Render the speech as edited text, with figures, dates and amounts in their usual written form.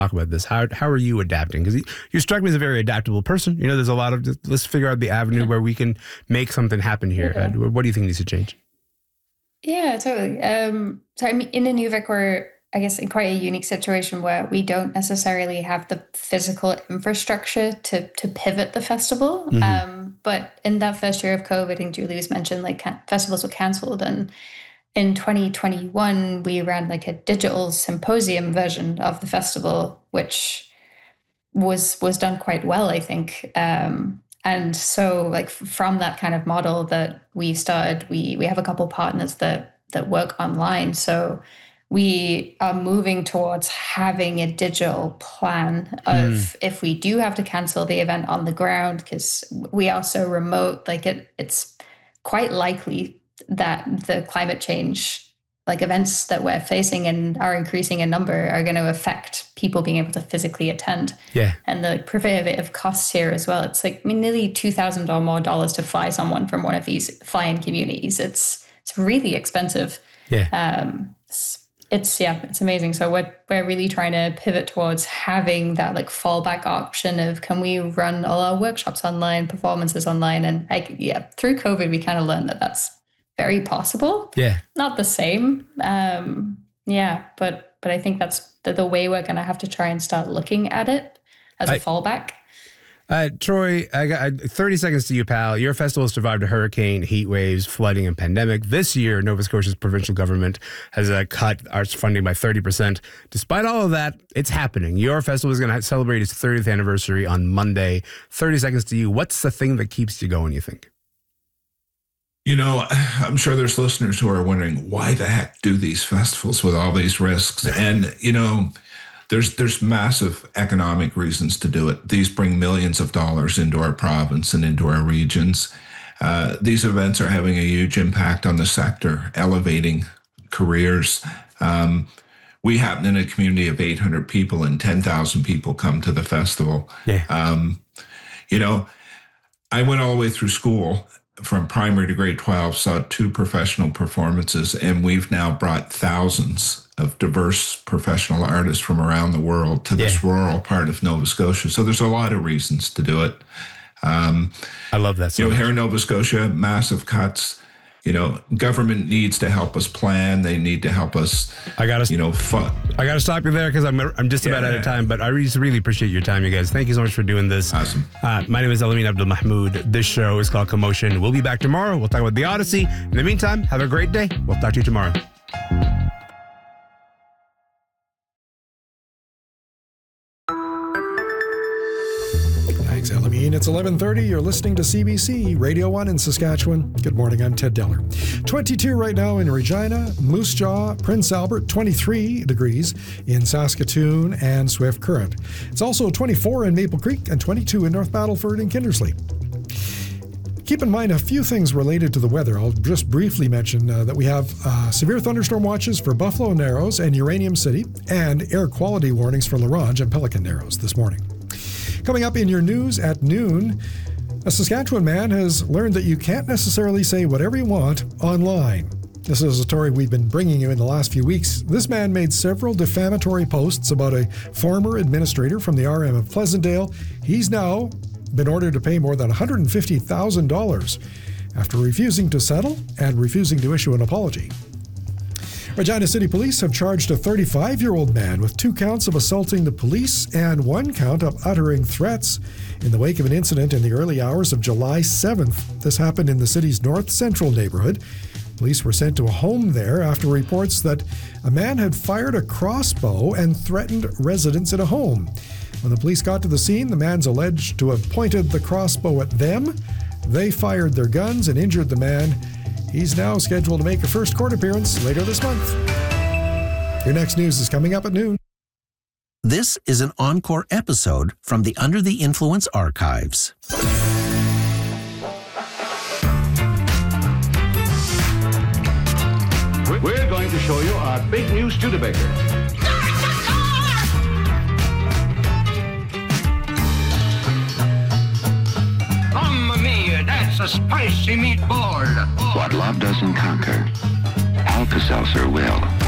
talk about this. How are you adapting? Because you struck me as a very adaptable person. You know, there's a lot of, let's figure out the avenue where we can make something happen here. Yeah. What do you think needs to change? Yeah, totally. So I mean, in Inuvik, we're, I guess, in quite a unique situation where we don't necessarily have the physical infrastructure to pivot the festival. But in that first year of COVID, I think Julie was mentioned, like festivals were cancelled. And in 2021, we ran like a digital symposium version of the festival, which was done quite well, I think. And so like from that kind of model that we started, we have a couple partners that work online. So we are moving towards having a digital plan of if we do have to cancel the event on the ground, because we are so remote, like it's quite likely that the climate change like events that we're facing and are increasing in number are going to affect people being able to physically attend. Yeah. And the prohibitive costs here as well. It's like, I mean, nearly $2,000 or more to fly someone from one of these fly-in communities. It's really expensive. Yeah. It's amazing. So we're really trying to pivot towards having that like fallback option of, can we run all our workshops online, performances online? And through COVID, we kind of learned that that's very possible. Yeah. Not the same. But I think that's the way we're going to have to try and start looking at it as a fallback. Troy, I got 30 seconds to you, pal. Your festival survived a hurricane, heat waves, flooding, and pandemic. This year, Nova Scotia's provincial government has cut arts funding by 30%. Despite all of that, it's happening. Your festival is going to celebrate its 30th anniversary on Monday. 30 seconds to you. What's the thing that keeps you going, you think? You know, I'm sure there's listeners who are wondering, why the heck do these festivals with all these risks? And, you know, there's massive economic reasons to do it. These bring millions of dollars into our province and into our regions. These events are having a huge impact on the sector, elevating careers. We happen in a community of 800 people and 10,000 people come to the festival. Yeah. You know, I went all the way through school from primary to grade 12, saw 2 professional performances, and we've now brought thousands of diverse professional artists from around the world to this rural part of Nova Scotia. So there's a lot of reasons to do it. I love that. You know, here in Nova Scotia, massive cuts. You know, government needs to help us plan. They need to help us. I got to stop you there because I'm just about out of time. But I really appreciate your time, you guys. Thank you so much for doing this. Awesome. My name is Elamin Abdul-Mahmoud. This show is called Commotion. We'll be back tomorrow. We'll talk about the Odyssey. In the meantime, have a great day. We'll talk to you tomorrow. Thanks, Elamine. It's 11:30. You're listening to CBC Radio 1 in Saskatchewan. Good morning. I'm Ted Deller. 22 right now in Regina, Moose Jaw, Prince Albert. 23 degrees in Saskatoon and Swift Current. It's also 24 in Maple Creek and 22 in North Battleford and Kindersley. Keep in mind a few things related to the weather. I'll just briefly mention that we have severe thunderstorm watches for Buffalo Narrows and Uranium City, and air quality warnings for La Ronge and Pelican Narrows this morning. Coming up in your news at noon, a Saskatchewan man has learned that you can't necessarily say whatever you want online. This is a story we've been bringing you in the last few weeks. This man made several defamatory posts about a former administrator from the RM of Pleasantdale. He's now been ordered to pay more than $150,000 after refusing to settle and refusing to issue an apology. Regina City Police have charged a 35-year-old man with 2 counts of assaulting the police and 1 count of uttering threats in the wake of an incident in the early hours of July 7th. This happened in the city's north central neighborhood. Police were sent to a home there after reports that a man had fired a crossbow and threatened residents at a home. When the police got to the scene, the man's alleged to have pointed the crossbow at them. They fired their guns and injured the man. He's now scheduled to make a first court appearance later this month. Your next news is coming up at noon. This is an encore episode from the Under the Influence archives. We're going to show you our big new Studebaker. Mamma mia, that's a spicy meatball. What love doesn't conquer, Alka-Seltzer will.